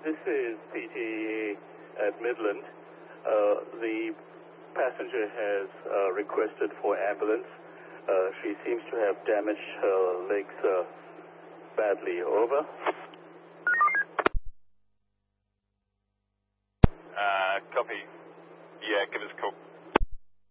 This is PTE at Midland. The passenger has requested for ambulance. She seems to have damaged her legs badly. Over. Copy. Yeah, give us a call.